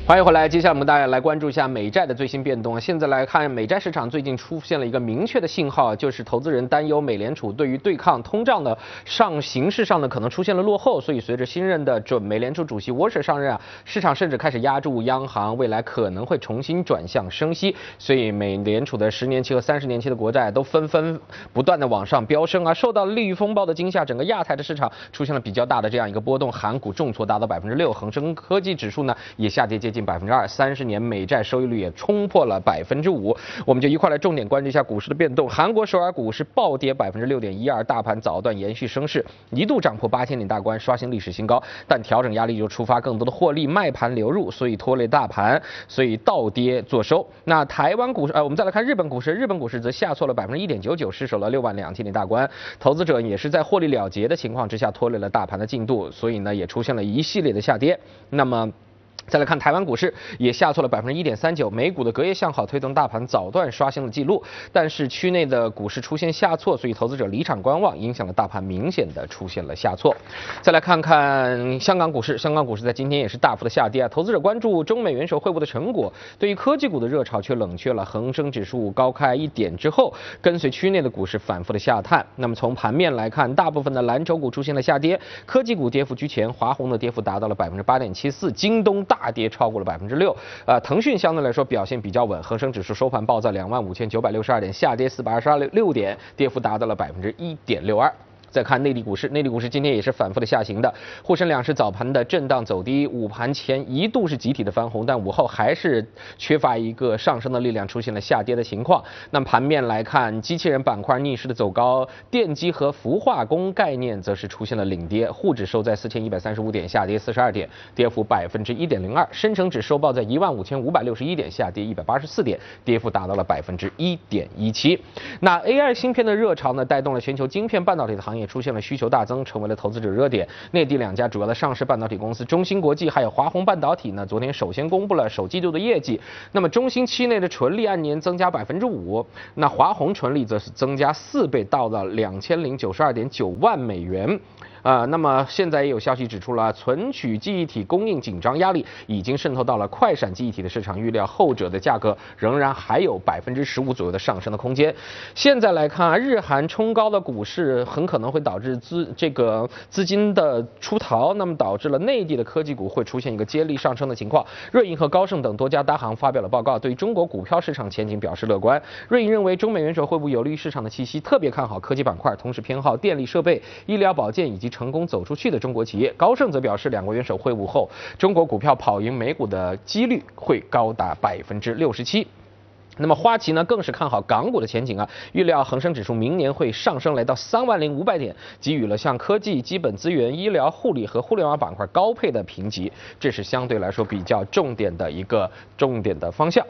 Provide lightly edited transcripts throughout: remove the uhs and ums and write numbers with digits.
欢迎回来，接下来我们大家来关注一下美债的最新变动。现在来看，美债市场最近出现了一个明确的信号，就是投资人担忧美联储对于对抗通胀的形势上呢可能出现了落后，所以随着新任的美联储主席沃什上任啊，市场甚至开始押注央行未来可能会重新转向升息，所以美联储的10年期和30年期的国债都纷纷不断的往上飙升啊。受到利率风暴的惊吓，整个亚太的市场出现了比较大的这样一个波动，韩股重挫达到6%，恒生科技指数呢也下跌接近2%，30年美债收益率也冲破了5%。我们就一块来重点关注一下股市的变动。韩国首尔股市暴跌6.12%，大盘早段延续升势，一度涨破8000点大关，刷新历史新高，但调整压力就触发更多的获利卖盘流入，所以拖累大盘，所以倒跌作收。那台湾股市，我们再来看日本股市，日本股市则下挫了1.99%，失守了62000点大关。投资者也是在获利了结的情况之下拖累了大盘的进度，所以呢也出现了一系列的下跌。那么再来看台湾股市，也下挫了1.39%，美股的隔夜向好推动大盘早段刷新了纪录，但是区内的股市出现下挫，所以投资者离场观望，影响了大盘明显的出现了下挫。再来看看香港股市，香港股市在今天也是大幅的下跌啊，投资者关注中美元首会晤的成果，对于科技股的热潮却冷却了，恒生指数高开1点之后，跟随区内的股市反复的下探。那么从盘面来看，大部分的蓝筹股出现了下跌，科技股跌幅居前，华虹的跌幅达到了8.74%，京东大跌超过了6%，腾讯相对来说表现比较稳，恒生指数收盘报在25962点，下跌426点，跌幅达到了1.62%。再看内地股市，内地股市今天也是反复的下行的，沪深两市早盘的震荡走低，午盘前一度是集体的翻红，但午后还是缺乏一个上升的力量，出现了下跌的情况。那么盘面来看，机器人板块逆势的走高，电机和氟化工概念则是出现了领跌，沪指收在4135点，下跌42点，跌幅1.02%，深成指收报在15561点，下跌184点，跌幅达到了1.17%。那 AI 芯片的热潮呢，带动了全球晶片半导体的行业出现了需求大增，成为了投资者热点。内地2家主要的上市半导体公司中芯国际还有华虹半导体呢，昨天首先公布了首季度的业绩。那么中芯期内的纯利按年增加5%，那华虹纯利则是增加4倍，到了2092.9万美元。那么现在也有消息指出了，存取记忆体供应紧张压力已经渗透到了快闪记忆体的市场，预料后者的价格仍然还有15%左右的上升的空间。现在来看日韩冲高的股市很可能会导致资金的出逃，那么导致了内地的科技股会出现一个接力上升的情况。瑞银和高盛等多家大行发表了报告，对中国股票市场前景表示乐观。瑞银认为中美元首会晤有利于市场的气息，特别看好科技板块，同时偏好电力设备、医疗保健以及成功走出去的中国企业。高盛则表示，两国元首会晤后，中国股票跑赢美股的几率会高达67%。那么花旗呢更是看好港股的前景啊，预料恒生指数明年会上升来到30500点，给予了像科技、基本资源、医疗、护理和互联网板块高配的评级，这是相对来说比较重点的方向。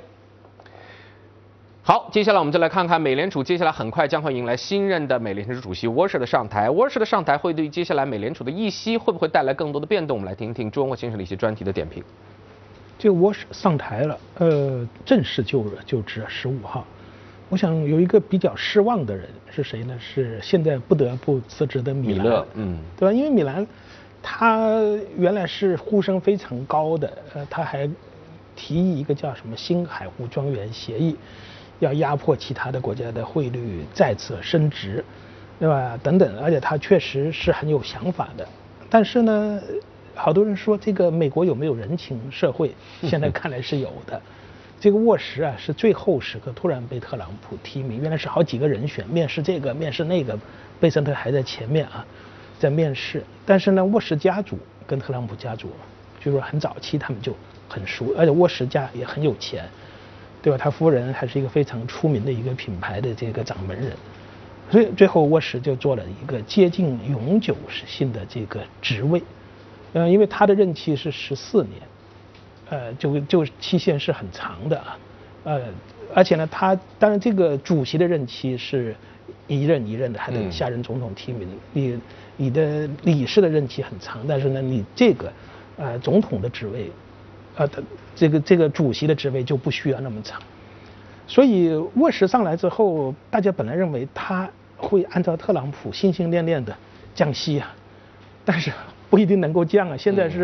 好，接下来我们就来看看美联储接下来很快将会迎来新任的美联储主席沃什的上台。沃什的上台会对接下来美联储的议息会不会带来更多的变动？我们来听听中国先生的一些专题的点评。 这个沃什上台了，正式就职15号。我想有一个比较失望的人是谁呢？是现在不得不辞职的米兰，对吧？因为米兰他原来是呼声非常高的，他还提议一个叫什么新海湖庄园协议，要压迫其他的国家的汇率再次升值，对吧？等等，而且他确实是很有想法的。但是呢，好多人说这个美国有没有人情社会？现在看来是有的。这个沃什啊，是最后时刻突然被特朗普提名，原来是好几个人选，面试这个，面试那个，贝森特还在前面啊，在面试。但是呢，沃什家族跟特朗普家族，据说很早期他们就很熟，而且沃什家也很有钱，对吧？他夫人还是一个非常出名的一个品牌的这个掌门人，所以最后沃什就做了一个接近永久性的这个职位，因为他的任期是14年，就期限是很长的啊，而且呢，他当然这个主席的任期是一任一任的，还得下任总统提名。你的理事的任期很长，但是呢，你这个总统的职位，这个主席的职位就不需要那么长。所以沃什上来之后，大家本来认为他会按照特朗普心心念念的降息啊，但是不一定能够降啊。现在是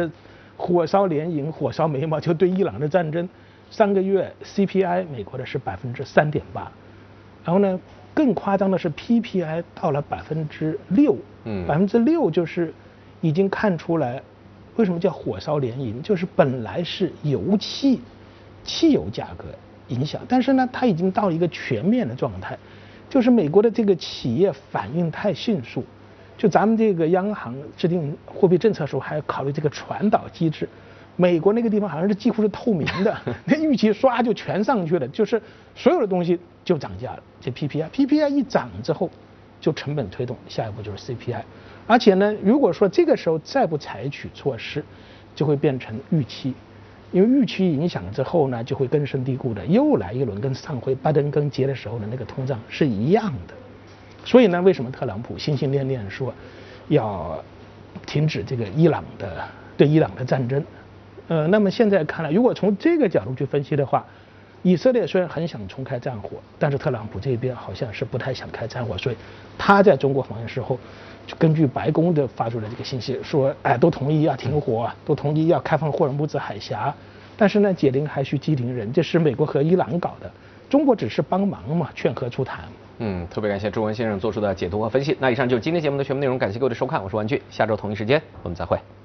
火烧连营，火烧眉毛，就对伊朗的战争，3个月 CPI 美国的是3.8%，然后呢更夸张的是 PPI 到了6%，6%就是已经看出来为什么叫火烧连营，就是本来是汽油价格影响，但是呢它已经到了一个全面的状态，就是美国的这个企业反应太迅速。就咱们这个央行制定货币政策的时候，还要考虑这个传导机制。美国那个地方好像是几乎是透明的，那预期唰就全上去了，就是所有的东西就涨价了。这 PPI 一涨之后，就成本推动，下一步就是 CPI。而且呢，如果说这个时候再不采取措施，就会变成预期，因为预期影响之后呢，就会根深蒂固的又来一轮跟上回拜登更节的时候的那个通胀是一样的。所以呢，为什么特朗普心心念念说要停止这个对伊朗的战争？那么现在看来，如果从这个角度去分析的话，以色列虽然很想重开战火，但是特朗普这边好像是不太想开战火，所以他在中国访问时候，就根据白宫的发出的这个信息说，都同意要停火，都同意要开放霍尔木兹海峡，但是呢，解铃还须系铃人，这是美国和伊朗搞的，中国只是帮忙嘛，劝和促谈。 特别感谢朱文先生做出的解读和分析。那以上就是今天节目的全部内容，感谢各位的收看，我是万俊，下周同一时间我们再会。